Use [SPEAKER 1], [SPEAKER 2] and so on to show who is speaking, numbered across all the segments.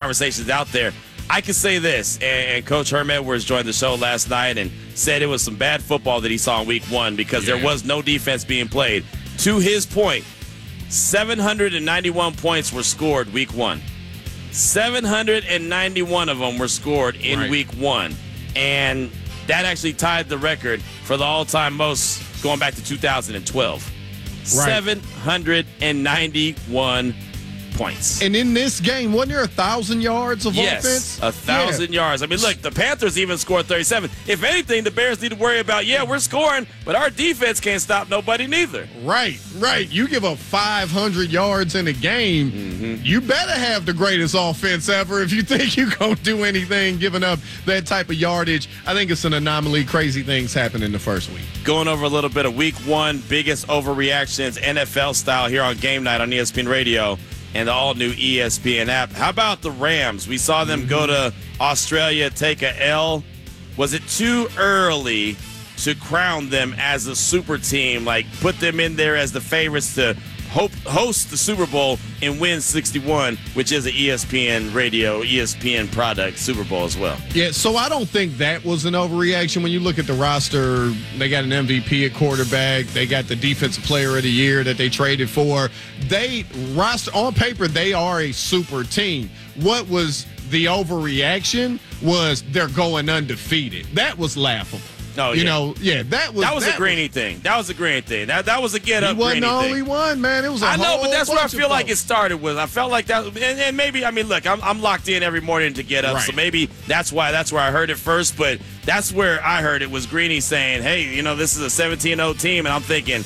[SPEAKER 1] conversations out there. I can say this, and Coach Herm Edwards joined the show last night and said it was some bad football that he saw in week one because there was no defense being played. To his point, 791 points were scored week one. 791 of them were scored in week one. And that actually tied the record for the all-time most going back to 2012. 791 points.
[SPEAKER 2] And in this game, wasn't there 1,000 yards of offense?
[SPEAKER 1] Yes, 1,000 yards. I mean, look, the Panthers even scored 37. If anything, the Bears need to worry about, we're scoring, but our defense can't stop nobody neither.
[SPEAKER 2] Right. You give up 500 yards in a game, you better have the greatest offense ever if you think you're going to do anything giving up that type of yardage. I think it's an anomaly. Crazy things happen in the first week.
[SPEAKER 1] Going over a little bit of week one, biggest overreactions, NFL style here on Game Night on ESPN Radio and the all-new ESPN app. How about the Rams? We saw them go to Australia, take a L. Was it too early to crown them as a super team, like put them in there as the favorites to host the Super Bowl and win 61, which is an ESPN Radio, ESPN product Super Bowl as well?
[SPEAKER 2] Yeah, so I don't think that was an overreaction. When you look at the roster, they got an MVP at quarterback. They got the defensive player of the year that they traded for. On paper, they are a super team. What was the overreaction was they're going undefeated. That was laughable.
[SPEAKER 1] Oh,
[SPEAKER 2] that
[SPEAKER 1] was a Greeny thing. That was a Greeny thing. That was a get up.
[SPEAKER 2] He wasn't the only one, man. It was. I know,
[SPEAKER 1] but that's where I feel like it started with. I felt like that, and maybe look, I'm locked in every morning to get up, so maybe that's where I heard it first. But that's where I heard it was Greeny saying, "Hey, this is a 17-0 team," and I'm thinking,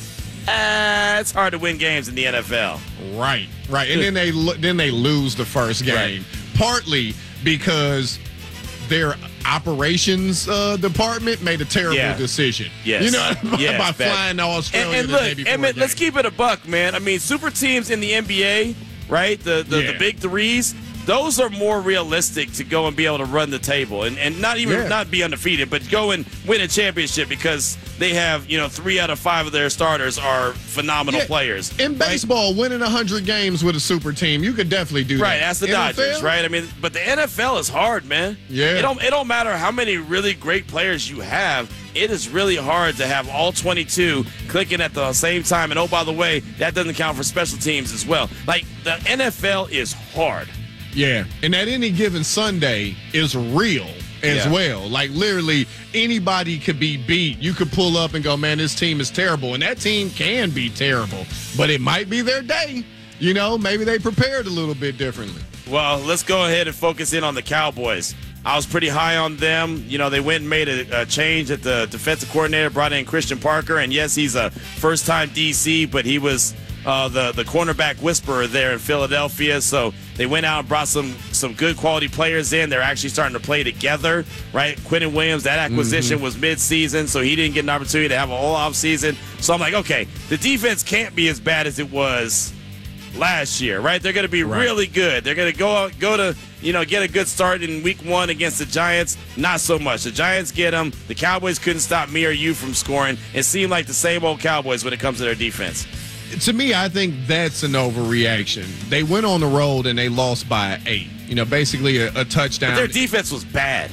[SPEAKER 1] it's hard to win games in the NFL.
[SPEAKER 2] Right, and then they lose the first game, partly because their operations department made a terrible decision.
[SPEAKER 1] Yes.
[SPEAKER 2] By flying to Australia.
[SPEAKER 1] And look, let's keep it a buck, man. I mean, super teams in the NBA, right? The big threes, those are more realistic to go and be able to run the table and not even not be undefeated, but go and win a championship because they have, 3 out of 5 of their starters are phenomenal players.
[SPEAKER 2] In baseball, winning 100 games with a super team, you could definitely do that.
[SPEAKER 1] Right, that's the Dodgers, right? I mean, but the NFL is hard, man.
[SPEAKER 2] Yeah.
[SPEAKER 1] It don't matter how many really great players you have. It is really hard to have all 22 clicking at the same time. And, oh, by the way, that doesn't count for special teams as well. Like, the NFL is hard.
[SPEAKER 2] Yeah, and at any given Sunday is real as well. Like, literally, anybody could be beat. You could pull up and go, man, this team is terrible. And that team can be terrible, but it might be their day. Maybe they prepared a little bit differently.
[SPEAKER 1] Well, let's go ahead and focus in on the Cowboys. I was pretty high on them. They went and made a change at the defensive coordinator, brought in Christian Parker. And, yes, he's a first-time DC, but he was the cornerback whisperer there in Philadelphia. So they went out and brought some good quality players in. They're actually starting to play together, right? Quentin Williams, that acquisition was mid-season, so he didn't get an opportunity to have a whole offseason. So I'm like, okay, the defense can't be as bad as it was last year, right? They're going to be really good. They're going to go to get a good start in week one against the Giants. Not so much. The Giants get them. The Cowboys couldn't stop me or you from scoring. It seemed like the same old Cowboys when it comes to their defense.
[SPEAKER 2] To me, I think that's an overreaction. They went on the road and they lost by 8. Basically a touchdown.
[SPEAKER 1] But their defense was bad.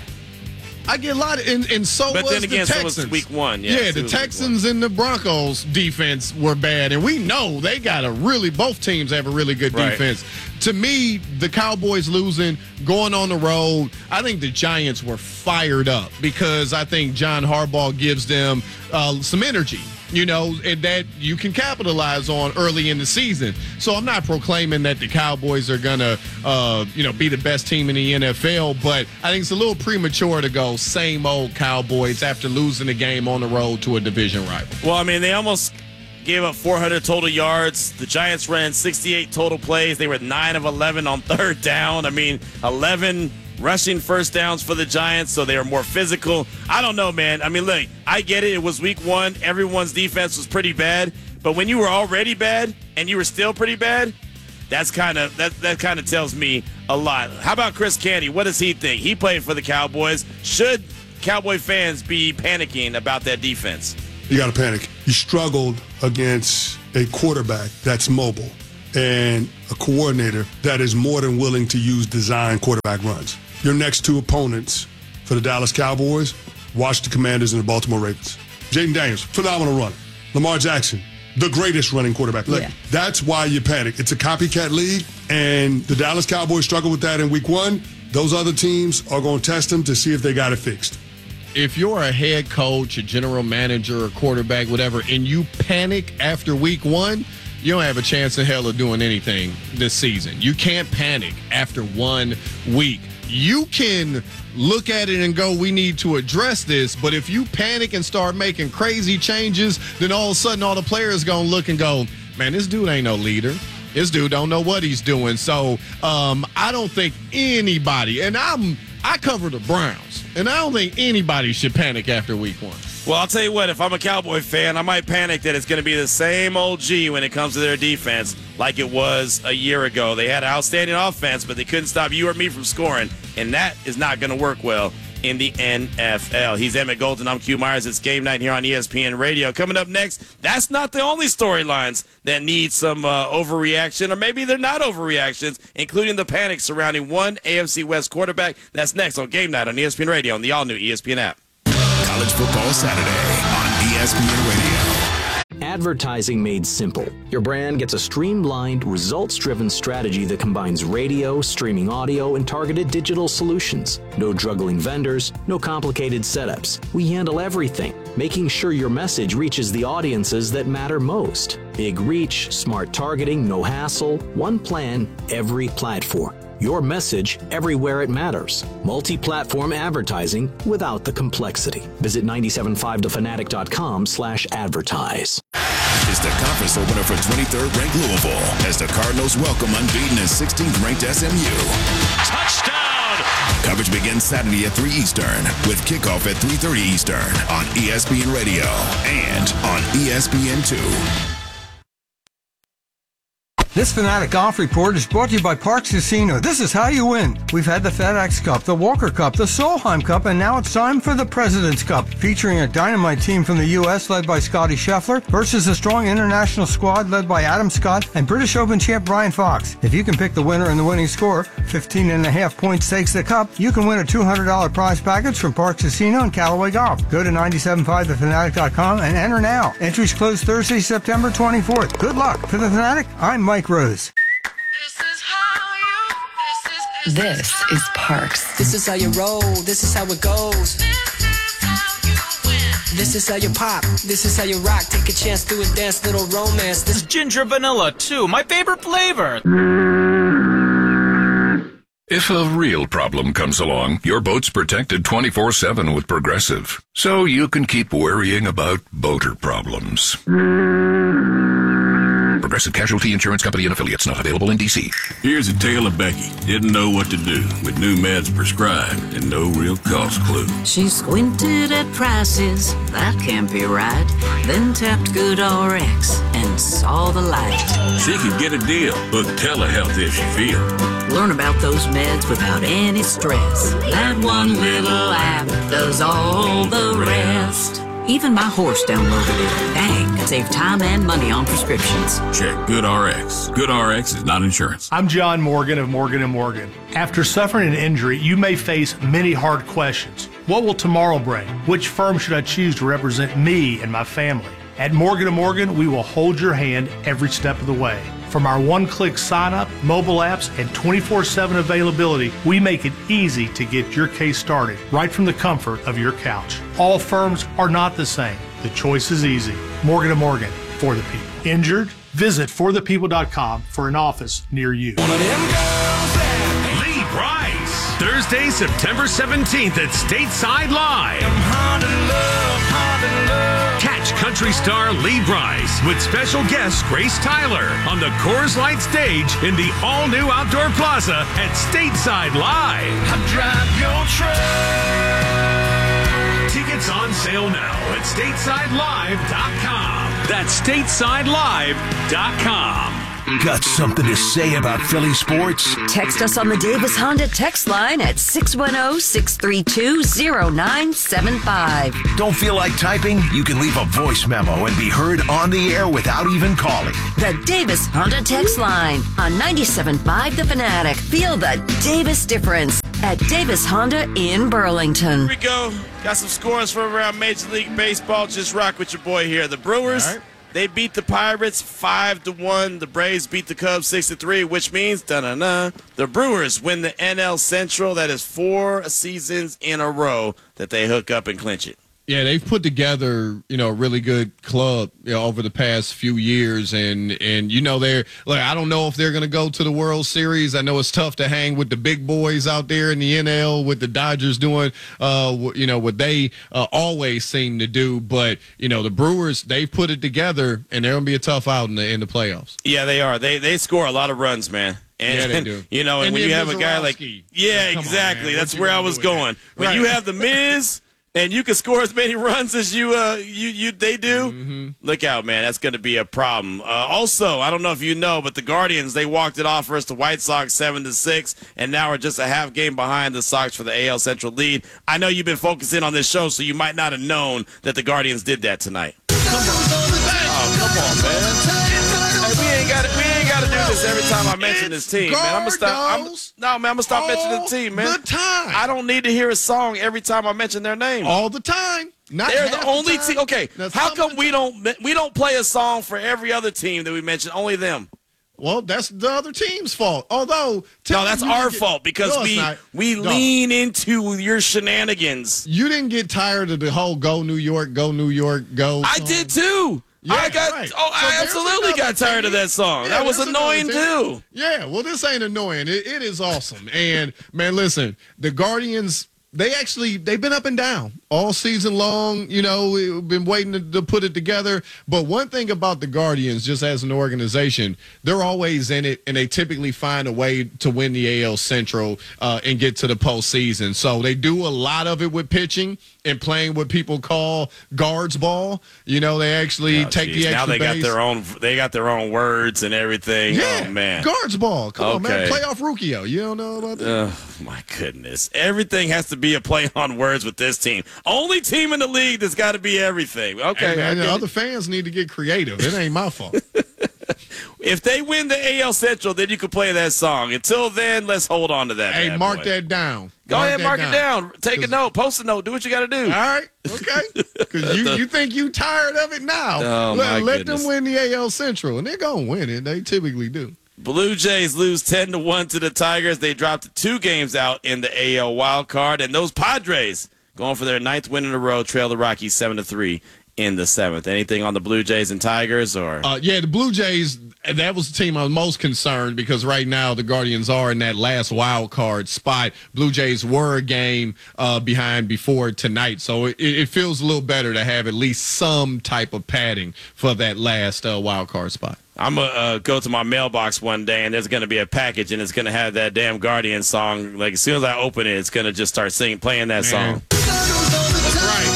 [SPEAKER 2] I get a lot of, and so
[SPEAKER 1] but
[SPEAKER 2] was
[SPEAKER 1] then again,
[SPEAKER 2] the Texans.
[SPEAKER 1] So was week one.
[SPEAKER 2] The Texans and the Broncos defense were bad, and we know they got both teams have a really good defense. To me, the Cowboys losing, going on the road, I think the Giants were fired up because I think John Harbaugh gives them some energy. And that you can capitalize on early in the season. So I'm not proclaiming that the Cowboys are going to, be the best team in the NFL, but I think it's a little premature to go same old Cowboys after losing a game on the road to a division rival.
[SPEAKER 1] Well, I mean, they almost gave up 400 total yards. The Giants ran 68 total plays. They were 9 of 11 on third down. I mean, 11 rushing first downs for the Giants, so they are more physical. I don't know, man. I mean, look, I get it. It was week one. Everyone's defense was pretty bad. But when you were already bad and you were still pretty bad, that kind of tells me a lot. How about Chris Canty? What does he think? He played for the Cowboys. Should Cowboy fans be panicking about that defense?
[SPEAKER 3] You got to panic. You struggled against a quarterback that's mobile. and a coordinator that is more than willing to use design quarterback runs. Your next two opponents for the Dallas Cowboys, Washington Commanders and the Baltimore Ravens. Jaden Daniels, phenomenal runner. Lamar Jackson, the greatest running quarterback. That's why you panic. It's a copycat league, and the Dallas Cowboys struggled with that in week 1. Those other teams are going to test them to see if they got it fixed.
[SPEAKER 2] If you're a head coach, a general manager, or quarterback, whatever, and you panic after week 1, you don't have a chance in hell of doing anything this season. You can't panic after 1 week. You can look at it and go, we need to address this. But if you panic and start making crazy changes, then all of a sudden all the players going to look and go, man, this dude ain't no leader. This dude don't know what he's doing. So I don't think anybody, and I cover the Browns, and I don't think anybody should panic after week 1.
[SPEAKER 1] Well, I'll tell you what, if I'm a Cowboy fan, I might panic that it's going to be the same old G when it comes to their defense like it was a year ago. They had an outstanding offense, but they couldn't stop you or me from scoring, and that is not going to work well in the NFL. He's Emmett Golden. I'm Q Myers. It's Game Night here on ESPN Radio. Coming up next, that's not the only storylines that need some overreaction, or maybe they're not overreactions, including the panic surrounding one AFC West quarterback. That's next on Game Night on ESPN Radio and the all-new ESPN app.
[SPEAKER 4] College Football Saturday on ESPN Radio.
[SPEAKER 5] Advertising made simple. Your brand gets a streamlined, results-driven strategy that combines radio, streaming audio, and targeted digital solutions. No juggling vendors, no complicated setups. We handle everything, making sure your message reaches the audiences that matter most. Big reach, smart targeting, no hassle, one plan, every platform. Your message everywhere it matters. Multi-platform advertising without the complexity. Visit 975thefanatic.com/advertise.
[SPEAKER 4] It's the conference opener for 23rd ranked Louisville as the Cardinals welcome unbeaten and 16th ranked SMU.
[SPEAKER 6] Touchdown!
[SPEAKER 4] Coverage begins Saturday at 3 Eastern with kickoff at 3:30 Eastern on ESPN Radio and on ESPN2.
[SPEAKER 7] This Fanatic Golf Report is brought to you by Parx Casino. This is how you win. We've had the FedEx Cup, the Walker Cup, the Solheim Cup, and now it's time for the President's Cup, featuring a dynamite team from the U.S. led by Scotty Scheffler versus a strong international squad led by Adam Scott and British Open champ Brian Fox. If you can pick the winner and the winning score, 15.5 point stakes the cup, you can win a $200 prize package from Parx Casino and Callaway Golf. Go to 975thefanatic.com and enter now. Entries close Thursday, September 24th. Good luck. For the Fanatic, I'm Mike Rose.
[SPEAKER 8] This is Parx.
[SPEAKER 9] This is how you roll. This is how it goes. This is how you pop. This is how you rock. Take a chance, do a dance, little romance.
[SPEAKER 6] This is ginger vanilla, too. My favorite flavor.
[SPEAKER 10] If a real problem comes along, your boat's protected 24/7 with Progressive. So you can keep worrying about boater problems. Progressive Casualty Insurance Company and Affiliates, not available in D.C.
[SPEAKER 11] Here's a tale of Becky. Didn't know what to do with new meds prescribed and no real cost clue.
[SPEAKER 12] She squinted at prices, that can't be right. Then tapped GoodRx and saw the light.
[SPEAKER 11] She could get a deal. Book telehealth if she feels.
[SPEAKER 12] Learn about those meds without any stress. That one little app does all the rest. Even my horse downloaded it. Dang, save time and money on prescriptions.
[SPEAKER 11] Check GoodRx. GoodRx is not insurance.
[SPEAKER 13] I'm John Morgan of Morgan & Morgan. After suffering an injury, you may face many hard questions. What will tomorrow bring? Which firm should I choose to represent me and my family? At Morgan & Morgan, we will hold your hand every step of the way. From our one-click sign-up, mobile apps, and 24/7 availability, we make it easy to get your case started right from the comfort of your couch. All firms are not the same. The choice is easy. Morgan & Morgan, for the people. Injured? Visit forthepeople.com for an office near you.
[SPEAKER 6] Lee Brice, Thursday, September 17th at Stateside Live. Catch country star Lee Brice with special guest Grace Tyler on the Coors Light stage in the all-new Outdoor Plaza at Stateside Live. I drive your truck. Tickets on sale now at StatesideLive.com. That's StatesideLive.com.
[SPEAKER 14] Got something to say about Philly sports?
[SPEAKER 15] Text us on the Davis Honda text line at 610-632-0975.
[SPEAKER 14] Don't feel like typing? You can leave a voice memo and be heard on the air without even calling.
[SPEAKER 15] The Davis Honda text line on 97.5 The Fanatic. Feel the Davis difference at Davis Honda in Burlington.
[SPEAKER 1] Here we go. Got some scores from around Major League Baseball. Just rock with your boy here. The Brewers, they beat the Pirates 5-1. The Braves beat the Cubs 6-3, which means the Brewers win the NL Central. That is 4 seasons in a row that they hook up and clinch it.
[SPEAKER 2] Yeah, they've put together, a really good club, over the past few years, and they're like, I don't know if they're going to go to the World Series. I know it's tough to hang with the big boys out there in the NL with the Dodgers doing, what they always seem to do. But the Brewers, they've put it together, and they're going to be a tough out in the playoffs.
[SPEAKER 1] Yeah, they are. They score a lot of runs, man. And,
[SPEAKER 2] yeah, they do.
[SPEAKER 1] And when you have a guy like, exactly. That's where I was going. When you have the Miz. And you can score as many runs as they do. Look out, man. That's going to be a problem. Also, I don't know if you know, but the Guardians, they walked it off versus the White Sox 7-6, and now are just a half game behind the Sox for the AL Central lead. I know you've been focusing on this show, so you might not have known that the Guardians did that tonight. Oh, come on, man. Hey, we ain't got to do this every time I mention this team, man. I'm gonna stop mentioning the team, man.
[SPEAKER 2] The time.
[SPEAKER 1] I don't need to hear a song every time I mention their name.
[SPEAKER 2] All the time.
[SPEAKER 1] They're the only team. Okay, how come we don't play a song for every other team that we mention? Only them.
[SPEAKER 2] Well, that's the other team's fault. Although,
[SPEAKER 1] no, that's our fault because we lean into your shenanigans.
[SPEAKER 2] You didn't get tired of the whole "Go New York, Go New York, Go" song?
[SPEAKER 1] I did too. Yeah, I absolutely got tired of that song. That was annoying too.
[SPEAKER 2] Yeah, well, this ain't annoying. It is awesome. And man, listen, the Guardians, they've been up and down all season long. We've been waiting to put it together. But one thing about the Guardians, just as an organization, they're always in it, and they typically find a way to win the AL Central and get to the postseason. So they do a lot of it with pitching and playing what people call guards ball. They actually take the extra
[SPEAKER 1] now they
[SPEAKER 2] base.
[SPEAKER 1] got their own words and everything.
[SPEAKER 2] Yeah,
[SPEAKER 1] oh man,
[SPEAKER 2] guards ball. Come on, man. Playoff Rukio. You don't know about that?
[SPEAKER 1] Oh my goodness, everything has to be a play on words with this team. Only team in the league that's got to be everything. Okay,
[SPEAKER 2] hey, man, the other fans need to get creative. It ain't my fault.
[SPEAKER 1] If they win the AL Central, then you can play that song. Until then, let's hold on to that.
[SPEAKER 2] Hey, mark that down.
[SPEAKER 1] Go ahead, mark it down. Take a note. Post a note. Do what you got to do.
[SPEAKER 2] All right. Okay. Because you think you tired of it now.
[SPEAKER 1] Oh,
[SPEAKER 2] let them win the AL Central, and they're going to win it. They typically do.
[SPEAKER 1] Blue Jays lose 10-1 to the Tigers. They dropped 2 games out in the AL wild card. And those Padres, going for their 9th win in a row, trail the Rockies 7-3 in the 7th. Anything on the Blue Jays and Tigers? Or
[SPEAKER 2] the Blue Jays, that was the team I was most concerned because right now the Guardians are in that last wild card spot. Blue Jays were a game behind before tonight, so it feels a little better to have at least some type of padding for that last wild card spot.
[SPEAKER 1] I'm going to go to my mailbox one day, and there's going to be a package, and it's going to have that damn Guardian song. Like, as soon as I open it, it's going to just start playing that song. That's right.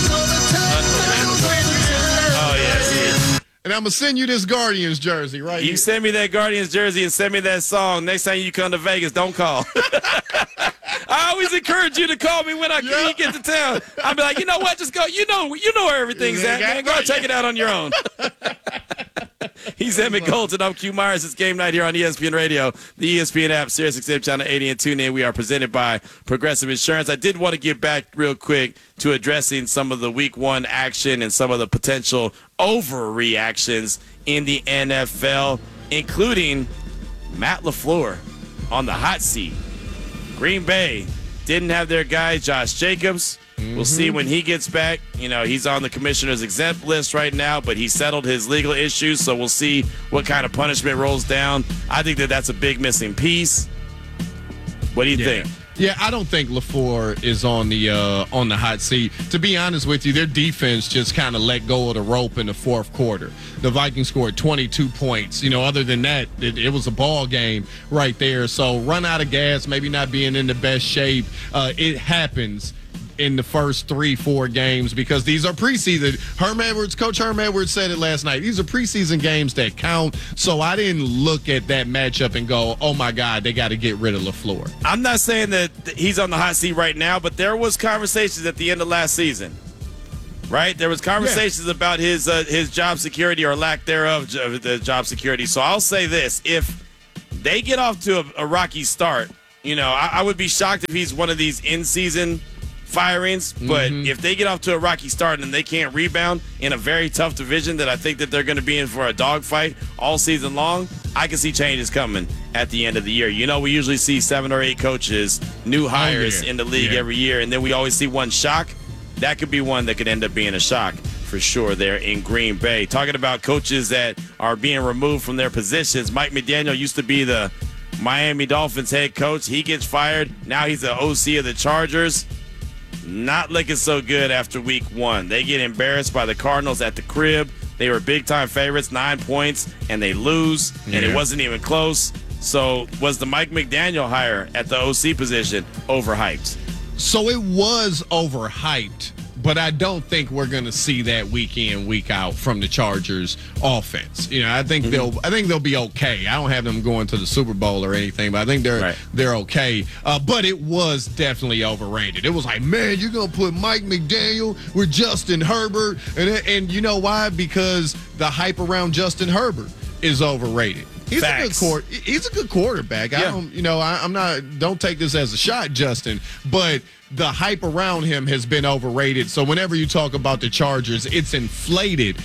[SPEAKER 1] Oh, yes.
[SPEAKER 2] And I'm going to send you this Guardians jersey right here.
[SPEAKER 1] You send me that Guardians jersey and send me that song. Next time you come to Vegas, don't call. I always encourage you to call me when you get to town. I'll be like, you know what? Just go. You know where everything's at, man. Go check it out on your own. He's Emmett Colton. I'm Q Myers. It's game night here on ESPN Radio, the ESPN app, SiriusXM Channel 80 and TuneIn. We are presented by Progressive Insurance. I did want to get back real quick to addressing some of the Week 1 action and some of the potential overreactions in the NFL, including Matt LaFleur on the hot seat. Green Bay didn't have their guy, Josh Jacobs. We'll see when he gets back. He's on the commissioner's exempt list right now, but he settled his legal issues, so we'll see what kind of punishment rolls down. I think that's a big missing piece. What do you think?
[SPEAKER 2] Yeah, I don't think LaFleur is on the hot seat. To be honest with you, their defense just kind of let go of the rope in the fourth quarter. The Vikings scored 22 points. Other than that, it was a ball game right there. So run out of gas, maybe not being in the best shape. It happens. in the first 3-4 games because these are preseason. Coach Herm Edwards said it last night. These are preseason games that count. So I didn't look at that matchup and go, oh, my God, they got to get rid of LaFleur.
[SPEAKER 1] I'm not saying that he's on the hot seat right now, but there was conversations at the end of last season. Right? There was conversations about his job security or lack thereof of the job security. So I'll say this. If they get off to a rocky start, I would be shocked if he's one of these in-season firings. But if they get off to a rocky start and they can't rebound in a very tough division that I think that they're going to be in for a dogfight all season long, I can see changes coming at the end of the year. We usually see 7 or 8 coaches, new hires in the league every year, and then we always see one shock. That could be one that could end up being a shock for sure there in Green Bay. Talking about coaches that are being removed from their positions, Mike McDaniel used to be the Miami Dolphins head coach. He gets fired. Now he's the OC of the Chargers. Not looking so good after week 1. They get embarrassed by the Cardinals at the crib. They were big-time favorites, 9 points, and they lose, and it wasn't even close. So was the Mike McDaniel hire at the OC position overhyped?
[SPEAKER 2] So it was overhyped, but I don't think we're going to see that week in, week out from the Chargers offense. I think they'll be okay. I don't have them going to the Super Bowl or anything, but I think they're okay. But it was definitely overrated. It was like, man, you're going to put Mike McDaniel with Justin Herbert, and you know why? Because the hype around Justin Herbert is overrated. He's a good quarterback. Yeah. Don't take this as a shot, Justin, but the hype around him has been overrated. So whenever you talk about the Chargers, it's inflated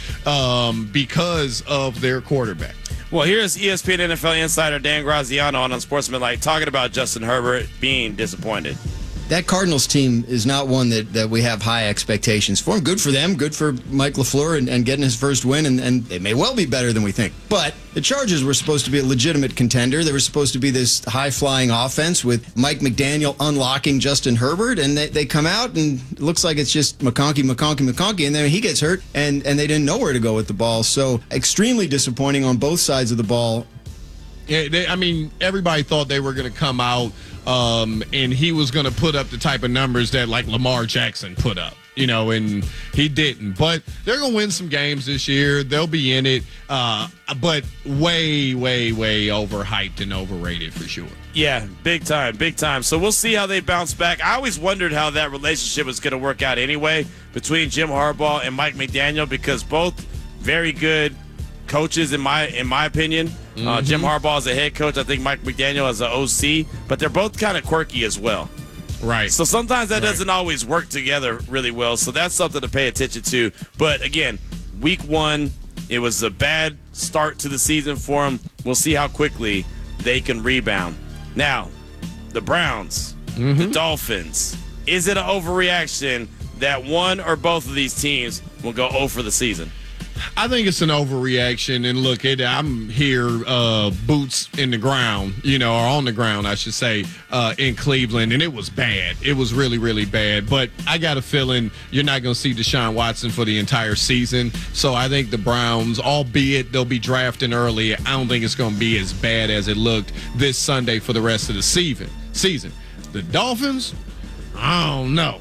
[SPEAKER 2] because of their quarterback.
[SPEAKER 1] Well, here's ESPN NFL insider Dan Graziano on Unsportsmanlike talking about Justin Herbert being disappointed.
[SPEAKER 16] That Cardinals team is not one that we have high expectations for. Good for them. Good for Mike LaFleur and getting his first win, and they may well be better than we think. But the Chargers were supposed to be a legitimate contender. They were supposed to be this high-flying offense with Mike McDaniel unlocking Justin Herbert, and they come out, and it looks like it's just McConkey, and then he gets hurt, and they didn't know where to go with the ball. So extremely disappointing on both sides of the ball.
[SPEAKER 2] Yeah, everybody thought they were going to come out and he was going to put up the type of numbers that like Lamar Jackson put up, and he didn't. But they're going to win some games this year. They'll be in it, but way, way, way overhyped and overrated for sure.
[SPEAKER 1] Yeah, big time. So we'll see how they bounce back. I always wondered how that relationship was going to work out anyway between Jim Harbaugh and Mike McDaniel, because both very good coaches in my opinion. Jim Harbaugh is a head coach. I think Mike McDaniel is an OC, but they're both kind of quirky as well.
[SPEAKER 2] Right.
[SPEAKER 1] So sometimes that doesn't always work together really well. So that's something to pay attention to. But again, week 1, it was a bad start to the season for them. We'll see how quickly they can rebound. Now, the Browns, the Dolphins. Is it an overreaction that one or both of these teams will go 0 for the season?
[SPEAKER 2] I think it's an overreaction, and look, I'm here, boots in the ground, or on the ground, I should say, in Cleveland, and it was bad. It was really, really bad. But I got a feeling you're not going to see Deshaun Watson for the entire season. So I think the Browns, albeit they'll be drafting early, I don't think it's going to be as bad as it looked this Sunday for the rest of the season. The Dolphins, I don't know.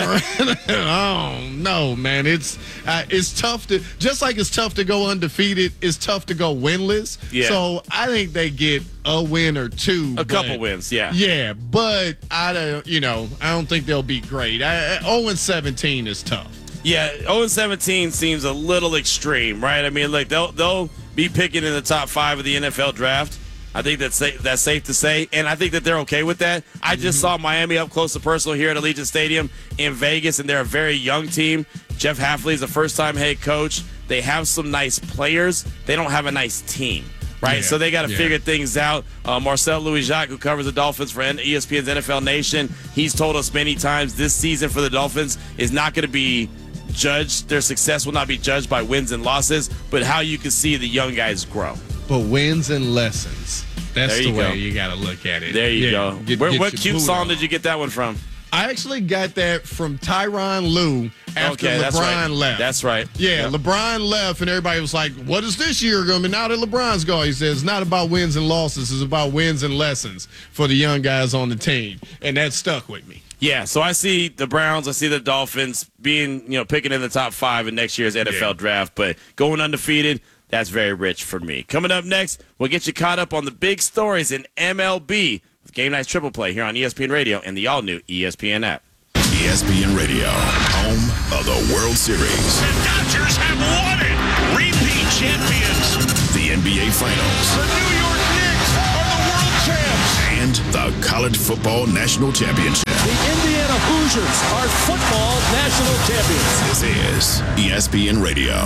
[SPEAKER 2] I don't know, man. It's tough to, just like it's tough to go undefeated, it's tough to go winless. Yeah. So I think they get a win or two.
[SPEAKER 1] A couple wins, yeah.
[SPEAKER 2] Yeah, but I don't think they'll be great. 0-17 is tough.
[SPEAKER 1] Yeah, 0-17 seems a little extreme, right? Like they'll be picking in the top 5 of the NFL draft. I think that's safe to say, and I think that they're okay with that. I just saw Miami up close and personal here at Allegiant Stadium in Vegas, and they're a very young team. Jeff Hafley is a first-time head coach. They have some nice players. They don't have a nice team, right? Yeah, so they got to figure things out. Marcel Louis-Jacques, who covers the Dolphins for ESPN's NFL Nation, he's told us many times this season for the Dolphins is not going to be judged. Their success will not be judged by wins and losses, but how you can see the young guys grow.
[SPEAKER 2] But wins and lessons. That's the way you got to look at it.
[SPEAKER 1] There you go. What cute song did you get that one from?
[SPEAKER 2] I actually got that from Tyronn Lue after LeBron left.
[SPEAKER 1] That's right.
[SPEAKER 2] Yeah, LeBron left, and everybody was like, what is this year going to be now that LeBron's gone? He says, it's not about wins and losses. It's about wins and lessons for the young guys on the team. And that stuck with me.
[SPEAKER 1] Yeah, so I see the Browns, I see the Dolphins being, picking in the top 5 in next year's NFL draft, but going undefeated, that's very rich for me. Coming up next, we'll get you caught up on the big stories in MLB with Game Night's Triple Play here on ESPN Radio and the all-new ESPN app.
[SPEAKER 4] ESPN Radio, home of the World Series.
[SPEAKER 6] The Dodgers have won it! Repeat champions!
[SPEAKER 4] The NBA Finals.
[SPEAKER 6] The New York Knicks are the world champs!
[SPEAKER 4] And the College Football National Championship.
[SPEAKER 17] The Indiana Hoosiers are football national champions.
[SPEAKER 4] This is ESPN Radio.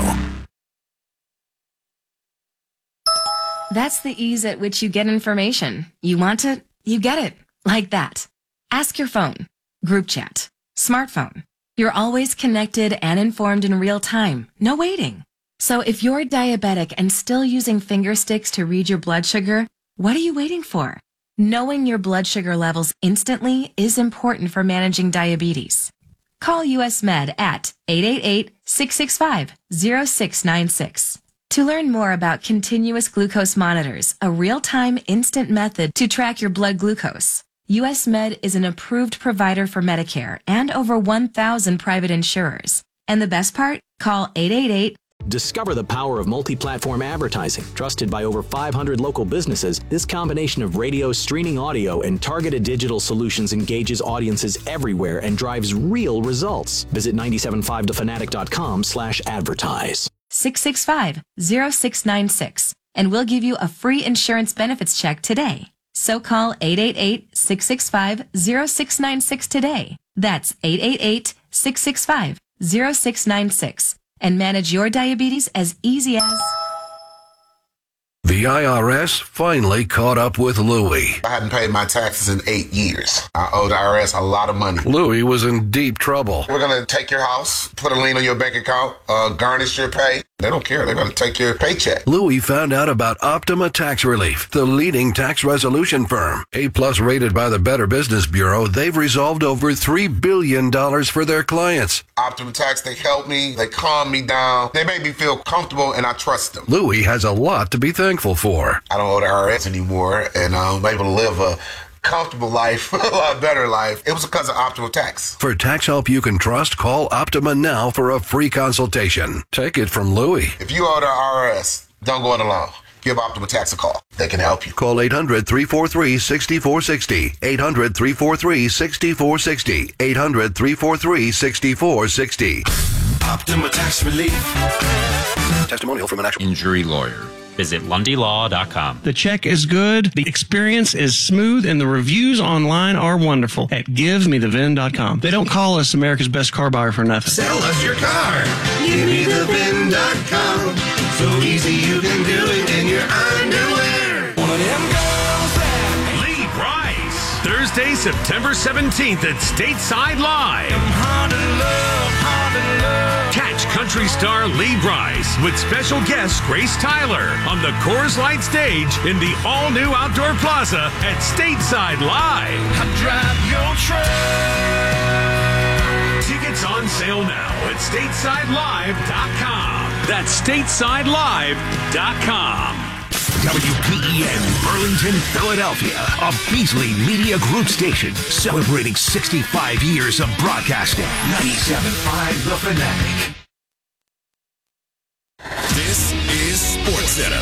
[SPEAKER 18] That's the ease at which you get information. You want it, you get it. Like that. Ask your phone. Group chat. Smartphone. You're always connected and informed in real time. No waiting. So if you're diabetic and still using finger sticks to read your blood sugar, what are you waiting for? Knowing your blood sugar levels instantly is important for managing diabetes. Call US Med at 888-665-0696. To learn more about continuous glucose monitors, a real-time instant method to track your blood glucose, US Med is an approved provider for Medicare and over 1,000 private insurers. And the best part? Call 888-
[SPEAKER 5] Discover the power of multi-platform advertising. Trusted by over 500 local businesses, this combination of radio, streaming audio, and targeted digital solutions engages audiences everywhere and drives real results. Visit 975thefanatic.com/advertise.
[SPEAKER 18] 665-0696, and we'll give you a free insurance benefits check today. So call 888-665-0696 today. That's 888-665-0696. And manage your diabetes as easy as...
[SPEAKER 19] The IRS finally caught up with Louie.
[SPEAKER 20] I hadn't paid my taxes in 8 years. I owed the IRS a lot of money.
[SPEAKER 19] Louie was in deep trouble.
[SPEAKER 20] We're going to take your house, put a lien on your bank account, garnish your pay. They don't care. They're going to take your paycheck.
[SPEAKER 19] Louie found out about Optima Tax Relief, the leading tax resolution firm. A+ rated by the Better Business Bureau, they've resolved over $3 billion for their clients.
[SPEAKER 20] Optima Tax, they help me. They calm me down. They make me feel comfortable, and I trust them.
[SPEAKER 19] Louie has a lot to be thankful for.
[SPEAKER 20] I don't owe the IRS anymore, and I'm able to live a comfortable life, a lot better life. It was because of Optima Tax.
[SPEAKER 19] For tax help you can trust, call Optima now for a free consultation. Take it from Louie.
[SPEAKER 20] If you owe the IRS, don't go it alone. Give Optima Tax a call. They can help you.
[SPEAKER 19] Call 800-343-6460. 800-343-6460. 800-343-6460.
[SPEAKER 14] Optima Tax Relief.
[SPEAKER 19] Testimonial from an actual
[SPEAKER 21] injury lawyer. Visit LundyLaw.com.
[SPEAKER 22] The check is good, the experience is smooth, and the reviews online are wonderful at GiveMeTheVIN.com. They don't call us America's best car buyer for nothing.
[SPEAKER 14] Sell us your car. GiveMeTheVIN.com. So easy you can do it in your underwear. One of them girls that
[SPEAKER 6] Lee Brice. Thursday, September 17th at Stateside Live. Catch country star Lee Brice with special guest Grace Tyler on the Coors Light stage in the all-new Outdoor Plaza at Stateside Live.
[SPEAKER 14] I drive your truck.
[SPEAKER 6] Tickets on sale now at StatesideLive.com. That's StatesideLive.com.
[SPEAKER 14] WPEN Burlington, Philadelphia, a Beasley Media Group station celebrating 65 years of broadcasting. 97.5 The Fanatic.
[SPEAKER 4] This is SportsCenter.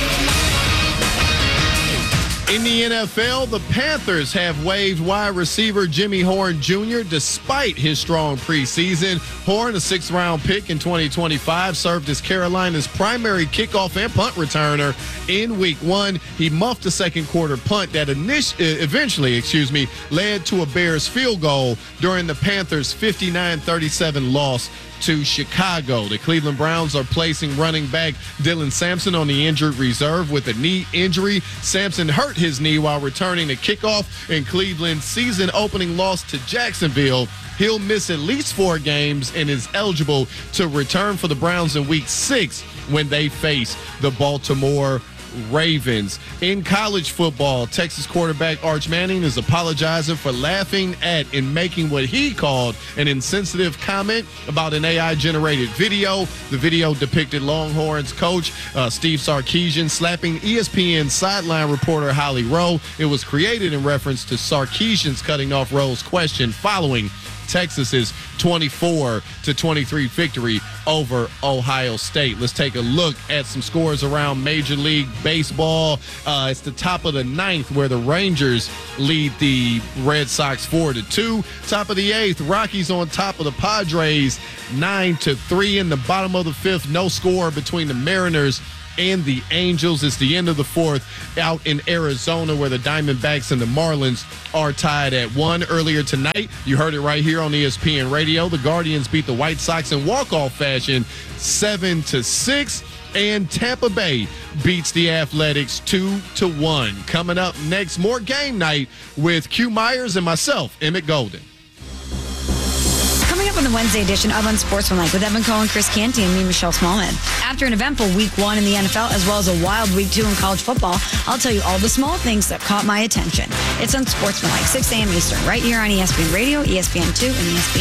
[SPEAKER 2] In the NFL, the Panthers have waived wide receiver Jimmy Horn Jr. despite his strong preseason. Horn, a 6th-round pick in 2025, served as Carolina's primary kickoff and punt returner in Week 1. He muffed a second-quarter punt that eventually led to a Bears field goal during the Panthers' 59-37 loss to Chicago. The Cleveland Browns are placing running back Dylan Sampson on the injured reserve with a knee injury. Sampson hurt his knee while returning a kickoff in Cleveland's season-opening loss to Jacksonville. He'll miss at least 4 games and is eligible to return for the Browns in Week 6 when they face the Baltimore Ravens. In college football, Texas quarterback Arch Manning is apologizing for laughing at and making what he called an insensitive comment about an AI-generated video. The video depicted Longhorns coach Steve Sarkisian slapping ESPN sideline reporter Holly Rowe. It was created in reference to Sarkisian's cutting off Rowe's question following Texas's 24-23 victory over Ohio State. Let's take a look at some scores around Major League Baseball. It's the top of the ninth where the Rangers lead the Red Sox 4-2. Top of the eighth, Rockies on top of the Padres 9-3. In the bottom of the fifth, no score between the Mariners and the Angels. It's the end of the fourth out in Arizona where the Diamondbacks and the Marlins are tied at 1. Earlier tonight, you heard it right here on ESPN Radio. The Guardians beat the White Sox in walk-off fashion 7-6. And Tampa Bay beats the Athletics 2-1. Coming up next, more game night with Q Myers and myself, Emmett Golden.
[SPEAKER 3] Coming up on the Wednesday edition of Unsportsmanlike with Evan Cohen, Chris Canty, and me, Michelle Smallman. After an eventful week 1 in the NFL, as well as a wild week 2 in college football, I'll tell you all the small things that caught my attention. It's Unsportsmanlike, 6 a.m. Eastern, right here on ESPN Radio, ESPN2, and ESPN.